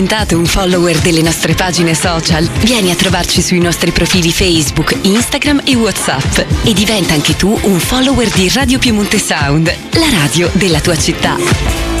Diventate un follower delle nostre pagine social? Vieni a trovarci sui nostri profili Facebook, Instagram e WhatsApp e diventa anche tu un follower di Radio Piemonte Sound, la radio della tua città.